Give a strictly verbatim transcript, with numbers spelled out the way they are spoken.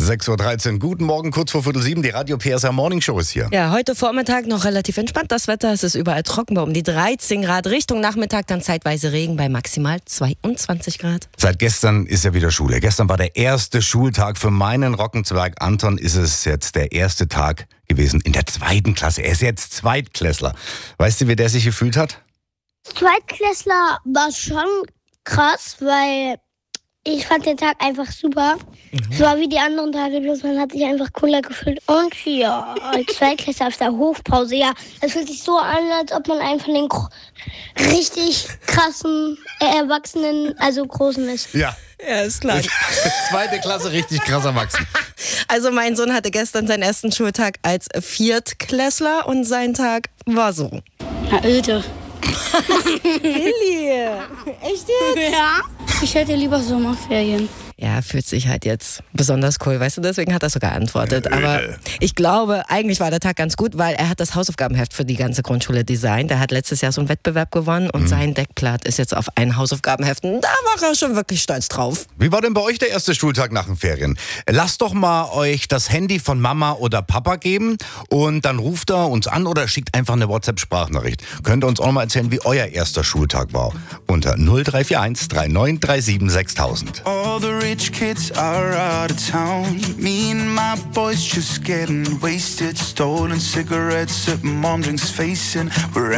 sechs Uhr dreizehn, guten Morgen, kurz vor Viertel sieben, die Radio P S R Morning Show ist hier. Ja, heute Vormittag noch relativ entspannt das Wetter. Es ist überall trocken bei um die dreizehn Grad. Richtung Nachmittag dann zeitweise Regen bei maximal zweiundzwanzig Grad. Seit gestern ist ja wieder Schule. Gestern war der erste Schultag für meinen Rockenzwerg Anton. Ist es jetzt der erste Tag gewesen in der zweiten Klasse. Er ist jetzt Zweitklässler. Weißt du, wie der sich gefühlt hat? Zweitklässler war schon krass, weil ich fand den Tag einfach super. Es war wie die anderen Tage, bloß man hat sich einfach cooler gefühlt. Und ja, als Zweitklässler auf der Hofpause, ja, es fühlt sich so an, als ob man einen von den gro- richtig krassen äh, Erwachsenen, also Großen ist. Ja. Ja, ist klar. Zweite Klasse, richtig krass erwachsen. Also mein Sohn hatte gestern seinen ersten Schultag als Viertklässler und sein Tag war so. Na, öde. Willi, echt jetzt? Ja. Ich hätte lieber Sommerferien. Ja, fühlt sich halt jetzt besonders cool, weißt du, deswegen hat er so geantwortet. Aber ich glaube, eigentlich war der Tag ganz gut, weil er hat das Hausaufgabenheft für die ganze Grundschule designt. Er hat letztes Jahr so einen Wettbewerb gewonnen und mhm. sein Deckblatt ist jetzt auf ein Hausaufgabenheft. Da war er schon wirklich stolz drauf. Wie war denn bei euch der erste Schultag nach den Ferien? Lasst doch mal euch das Handy von Mama oder Papa geben und dann ruft er uns an oder schickt einfach eine WhatsApp-Sprachnachricht. Könnt ihr uns auch mal erzählen, wie euer erster Schultag war? Unter null drei vier eins drei neun drei sieben sechstausend. Rich kids are out of town. Me and my boys just getting wasted. Stolen cigarettes at mom drinks facing. We're